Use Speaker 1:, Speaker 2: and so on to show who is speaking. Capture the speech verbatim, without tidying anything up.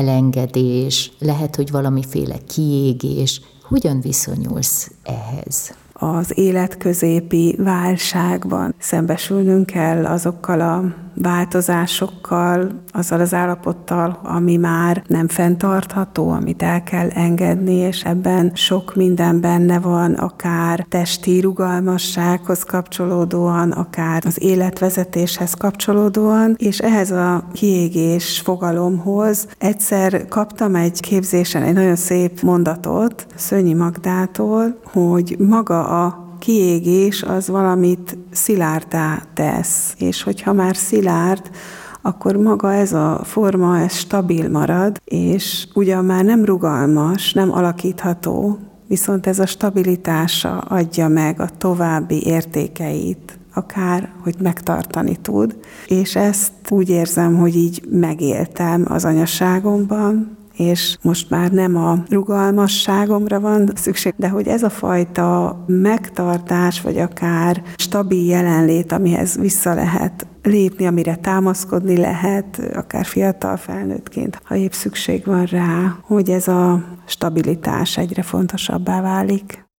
Speaker 1: elengedés, lehet, hogy valamiféle kiégés. Hogyan viszonyulsz ehhez?
Speaker 2: Az életközépi válságban szembesülnünk kell azokkal a változásokkal, azzal az állapottal, ami már nem fenntartható, amit el kell engedni, és ebben sok minden benne van, akár testi rugalmassághoz kapcsolódóan, akár az életvezetéshez kapcsolódóan, és ehhez a kiégés fogalomhoz egyszer kaptam egy képzésen egy nagyon szép mondatot Szőnyi Magdától, hogy maga a kiégés az valamit szilárdá tesz, és hogyha már szilárd, akkor maga ez a forma, ez stabil marad, és ugyan már nem rugalmas, nem alakítható, viszont ez a stabilitása adja meg a további értékeit, akár, hogy megtartani tud. És ezt úgy érzem, hogy így megéltem az anyaságomban, és most már nem a rugalmasságomra van szükség, de hogy ez a fajta megtartás, vagy akár stabil jelenlét, amihez vissza lehet lépni, amire támaszkodni lehet, akár fiatal felnőttként, ha épp szükség van rá, hogy ez a stabilitás egyre fontosabbá válik.